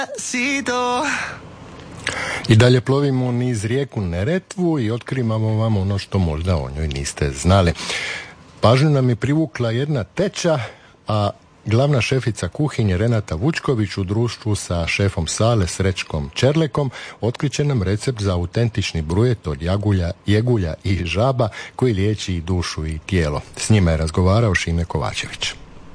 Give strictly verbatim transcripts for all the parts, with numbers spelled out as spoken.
I dalje plovimo niz rijeku Neretvu i otkrivamo vam ono što možda o njoj niste znali. Pažnju nam je privukla jedna teča, a glavna šefica kuhinje Renata Vučković u društvu sa šefom sale Srećkom Čerlekom otkriće nam recept za autentični brujet od jagulja, jegulja i žaba koji liječi i dušu i tijelo. S njima je razgovarao Šime Kovačević.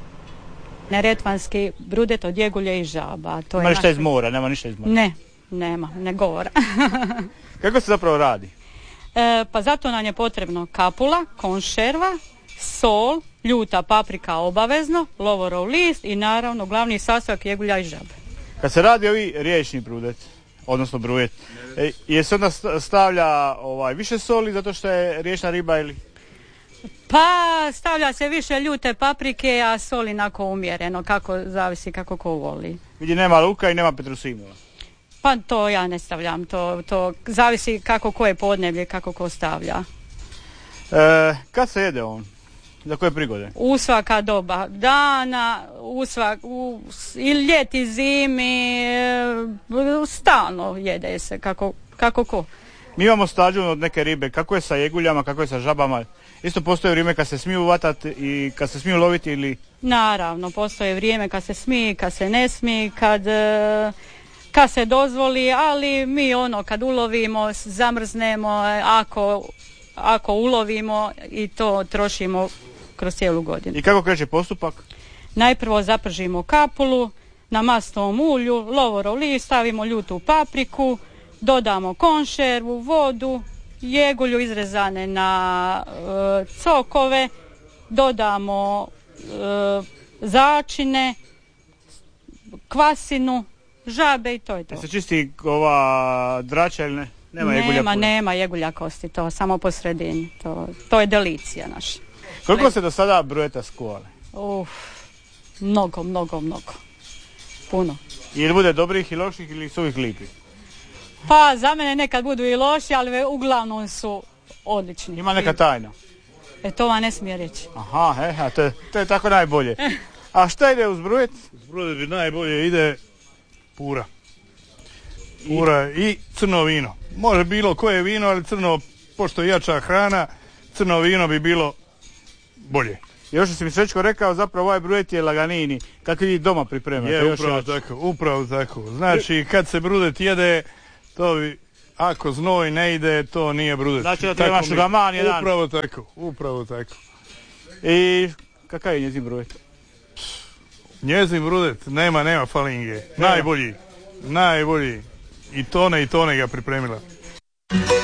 Neretvanski brudet od jegulja i žaba. To nema ništa iz mora, nema ništa iz mora. Ne, nema, ne govora. Kako se zapravo radi? E, pa zato nam je potrebno kapula, konšerva, sol, ljuta paprika obavezno, lovorov list i naravno glavni sastojak jegulja i žabe. Kad se radi ovi riječni brudet, odnosno brujet, e, je se onda stavlja ovaj, više soli zato što je riječna riba ili? Pa stavlja se više ljute paprike, a sol inako umjereno, kako zavisi kako ko voli. Vidi, nema luka i nema petrusimova. Pa to ja ne stavljam, to, to zavisi kako ko je podneblje, kako ko stavlja. E, kad se jede on? Za koje prigode? U svaka doba dana, u svak, u, i ljeti, i zimi, stalno jede se kako, kako ko. Mi imamo stađun od neke ribe, kako je sa jeguljama, kako je sa žabama? Isto postoje vrijeme kad se smiju vatati i kad se smiju loviti ili? Naravno, postoje vrijeme kad se smije, kad se ne smije, kad, kad se dozvoli, ali mi ono kad ulovimo, zamrznemo, ako, ako ulovimo i to trošimo kroz cijelu godinu. I kako kreće postupak? Najprvo zapržimo kapulu, na masnovom ulju, lovorov list, stavimo ljutu papriku, dodamo konšervu, vodu, jegulju izrezane na e, cokove, dodamo e, začine, kvasinu, žabe i to je to. E se čisti ova drača ili ne? Nema, nema jegulja, nema jegulja kosti, to samo po sredini, to, to je delicija naša. Koliko se do sada brujeta skuvali? Uf, mnogo, mnogo, mnogo, puno. Ili bude dobrih i loših ili su uvijek lipi? Pa za mene nekad budu i loši, ali uglavnom su odlični. Ima neka tajna? E to vam ne smije reći. Aha, he, a to, je, to je tako najbolje. A šta ide uz brujet? Uz brujet bi najbolje ide pura. Pura i, i crno vino. Može bilo koje vino, ali crno, pošto je jača hrana, crno vino bi bilo bolje. Još što si mi Srećko rekao, zapravo ovaj brujet je laganini, kakvi vi doma pripremate. Je, upravo tako, upravo tako. Znači, kad se brudet jede, to bi, ako znoj ne ide, to nije brudet. Znači da treba šugaman jedan. Upravo tako, upravo tako. I kakav je njezin brujet? Njezin brudet, nema, nema falinge. Nema. Najbolji, najbolji. I tone i tone ga pripremila.